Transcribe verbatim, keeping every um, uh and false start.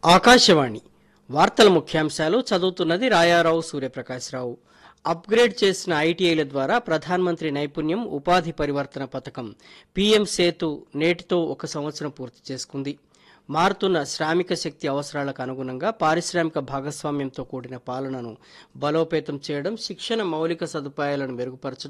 ఆకాశవాణి వార్తల ముఖ్యాంశాలు చదువుతున్నది రాయారావు సూర్యప్రకాశ్రావు. అప్గ్రేడ్ చేసిన ఐటీఐల ద్వారా ప్రధానమంత్రి నైపుణ్యం ఉపాధి పరివర్తన పథకం పీఎం సేతు నేటితో ఒక సంవత్సరం పూర్తి చేసుకుంది. మారుతున్న శ్రామిక శక్తి అవసరాలకు అనుగుణంగా పారిశ్రామిక భాగస్వామ్యంతో కూడిన పాలనను బలోపేతం చేయడం, శిక్షణ మౌలిక సదుపాయాలను మెరుగుపరచడం,